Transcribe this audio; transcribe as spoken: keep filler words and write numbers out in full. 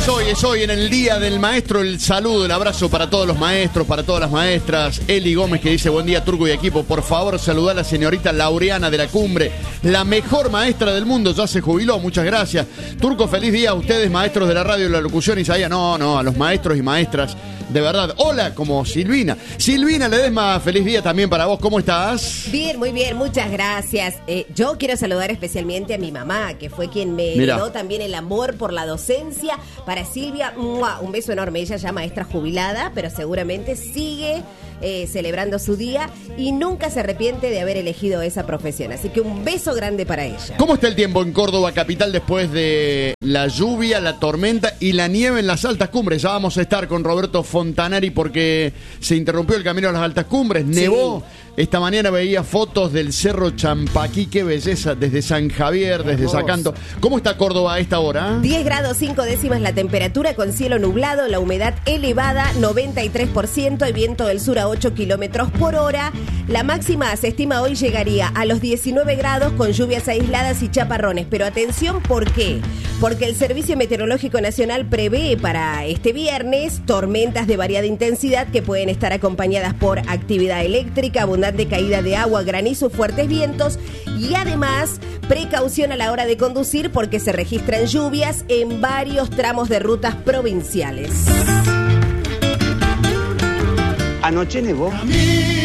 Es hoy, es hoy en el Día del Maestro. El saludo, el abrazo para todos los maestros, para todas las maestras. Eli Gómez que dice: buen día, Turco y equipo. Por favor, saludar a la señorita Laureana de la Cumbre, la mejor maestra del mundo. Ya se jubiló, muchas gracias. Turco, feliz día a ustedes, maestros de la radio y la locución. Isaías, no, no, a los maestros y maestras, de verdad. Hola, como Silvina. Silvina Ledesma, feliz día también para vos. ¿Cómo estás? Bien, muy bien, muchas gracias. Eh, yo quiero saludar especialmente a mi mamá, que fue quien me Mirá. dio también el amor por la docencia. Para Silvia, ¡mua!, un beso enorme. Ella ya maestra jubilada, pero seguramente sigue eh, celebrando su día y nunca se arrepiente de haber elegido esa profesión. Así que un beso grande para ella. ¿Cómo está el tiempo en Córdoba capital después de la lluvia, la tormenta y la nieve en las altas cumbres? Ya vamos a estar con Roberto Fontanari porque se interrumpió el camino a las altas cumbres, nevó. Sí. Esta mañana veía fotos del Cerro Champaquí, qué belleza, desde San Javier, desde Sacanto. ¿Cómo está Córdoba a esta hora? diez grados cinco décimas la temperatura, con cielo nublado, la humedad elevada, noventa y tres por ciento, y viento del sur a ocho kilómetros por hora. La máxima se estima hoy llegaría a los diecinueve grados con lluvias aisladas y chaparrones. Pero atención, ¿por qué? Porque el Servicio Meteorológico Nacional prevé para este viernes tormentas de variada intensidad que pueden estar acompañadas por actividad eléctrica, abundante caída de agua, granizo, fuertes vientos y además precaución a la hora de conducir porque se registran lluvias en varios tramos de rutas provinciales. Anoche nevó.